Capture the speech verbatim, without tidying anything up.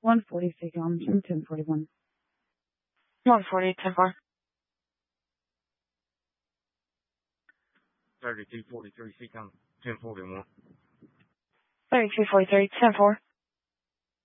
one forty, Seacom, ten forty-one. one forty, ten four. thirty-two forty-three, Seacom, ten forty-one. thirty-two forty-three, ten four.